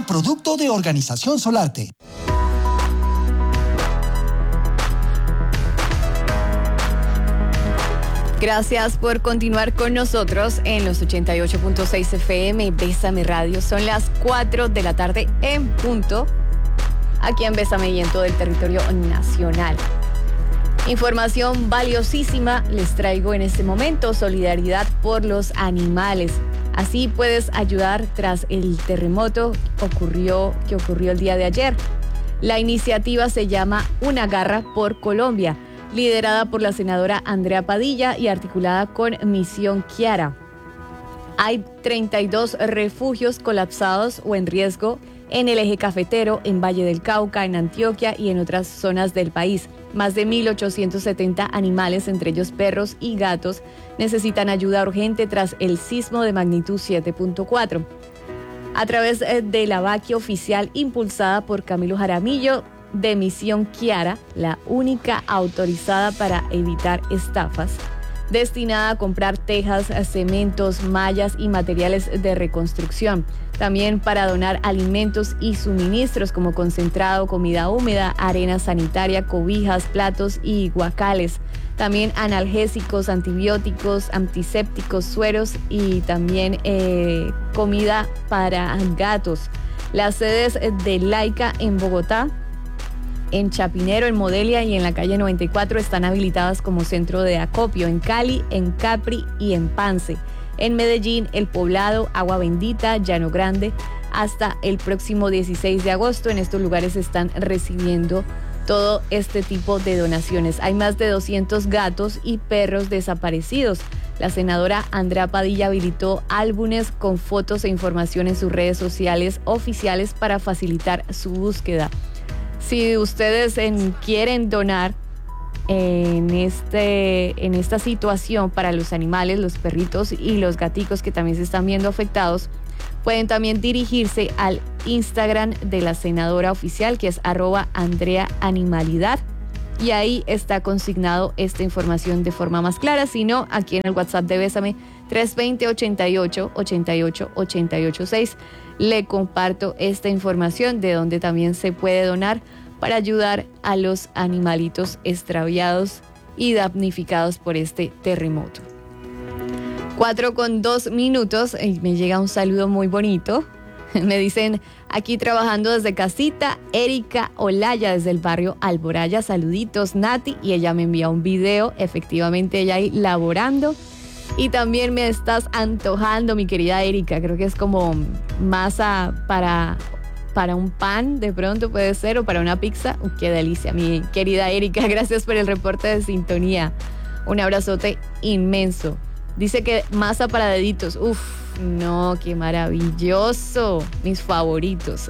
un producto de Organización Solarte. Gracias por continuar con nosotros en los 88.6 FM Bésame Radio. Son las 4 de la tarde en punto, aquí en Bésame y en todo el territorio nacional. Información valiosísima les traigo en este momento: solidaridad por los animales. Así puedes ayudar tras el terremoto que ocurrió el día de ayer. La iniciativa se llama Una Garra por Colombia, liderada por la senadora Andrea Padilla y articulada con Misión Kiara. Hay 32 refugios colapsados o en riesgo en el eje cafetero, en Valle del Cauca, en Antioquia y en otras zonas del país. Más de 1.870 animales, entre ellos perros y gatos, necesitan ayuda urgente tras el sismo de magnitud 7.4. A través de la vaqui oficial impulsada por Camilo Jaramillo, de Misión Kiara, la única autorizada para evitar estafas, destinada a comprar tejas, cementos, mallas y materiales de reconstrucción. También para donar alimentos y suministros como concentrado, comida húmeda, arena sanitaria, cobijas, platos y guacales. También analgésicos, antibióticos, antisépticos, sueros y también comida para gatos. Las sedes de Laica en Bogotá, en Chapinero, en Modelia y en la calle 94 están habilitadas como centro de acopio. En Cali, en Capri y en Pance. En Medellín, El Poblado, Agua Bendita, Llano Grande, hasta el próximo 16 de agosto. En estos lugares están recibiendo todo este tipo de donaciones. Hay más de 200 gatos y perros desaparecidos. La senadora Andrea Padilla habilitó álbumes con fotos e información en sus redes sociales oficiales para facilitar su búsqueda. Si ustedes quieren donar en esta situación para los animales, los perritos y los gaticos que también se están viendo afectados, pueden también dirigirse al Instagram de la senadora oficial, que es @AndreaAnimalidad, y ahí está consignado esta información de forma más clara. Si no, aquí en el WhatsApp de Bésame, 320-88-88-886, le comparto esta información de donde también se puede donar para ayudar a los animalitos extraviados y damnificados por este terremoto. 4:02, y me llega un saludo muy bonito. Me dicen, aquí trabajando desde casita, Erika Olaya desde el barrio Alboraya. Saluditos, Nati. Y ella me envía un video, efectivamente ella ahí laborando. Y también me estás antojando, mi querida Erika. Creo que es como masa para un pan, de pronto puede ser, o para una pizza. ¡Qué delicia, mi querida Erika! Gracias por el reporte de sintonía. Un abrazote inmenso. Dice que masa para deditos. ¡Uf! No, qué maravilloso. Mis favoritos.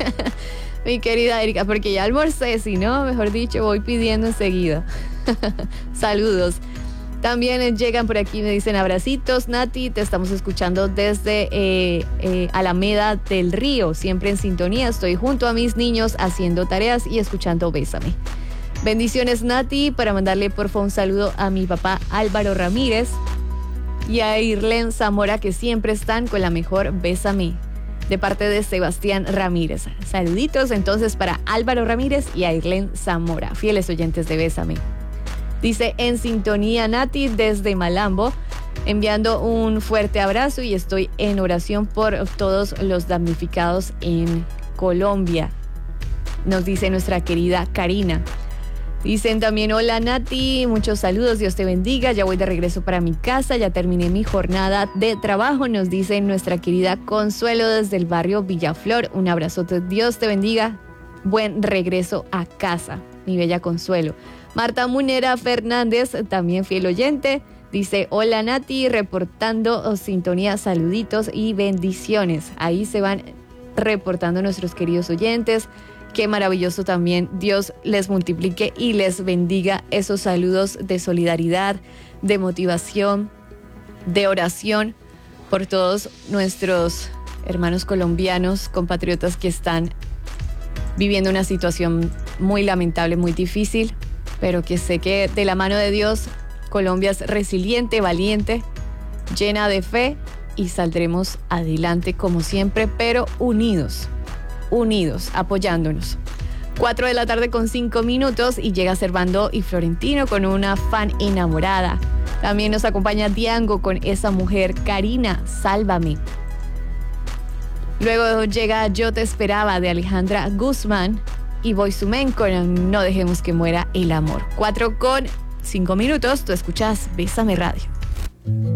Mi querida Erika, porque ya almorcé, si no, mejor dicho, voy pidiendo enseguida. Saludos. También llegan por aquí, me dicen abracitos, Nati, te estamos escuchando desde Alameda del Río, siempre en sintonía, estoy junto a mis niños haciendo tareas y escuchando Bésame. Bendiciones, Nati, para mandarle por favor un saludo a mi papá Álvaro Ramírez y a Irlen Zamora, que siempre están con la mejor Bésame, de parte de Sebastián Ramírez. Saluditos entonces para Álvaro Ramírez y a Irlen Zamora, fieles oyentes de Bésame. Dice, en sintonía, Nati, desde Malambo, enviando un fuerte abrazo y estoy en oración por todos los damnificados en Colombia. Nos dice nuestra querida Karina. Dicen también, hola Nati, muchos saludos, Dios te bendiga, ya voy de regreso para mi casa, ya terminé mi jornada de trabajo, nos dice nuestra querida Consuelo desde el barrio Villaflor. Un abrazote, Dios te bendiga, buen regreso a casa, mi bella Consuelo. Marta Munera Fernández, también fiel oyente, dice, hola Nati, reportando sintonía, saluditos y bendiciones. Ahí se van reportando nuestros queridos oyentes. Qué maravilloso también, Dios les multiplique y les bendiga esos saludos de solidaridad, de motivación, de oración por todos nuestros hermanos colombianos, compatriotas que están viviendo una situación muy lamentable, muy difícil, pero que sé que de la mano de Dios, Colombia es resiliente, valiente, llena de fe y saldremos adelante como siempre, pero unidos. unidos, apoyándonos. 4 de la tarde con 5 minutos y llega Servando y Florentino con una fan enamorada. También nos acompaña Diango con Esa Mujer. Karina, Sálvame. Luego llega Yo Te Esperaba de Alejandra Guzmán y Boyz II Men con No Dejemos que Muera el Amor. 4 con 5 minutos, tú escuchas Bésame Radio.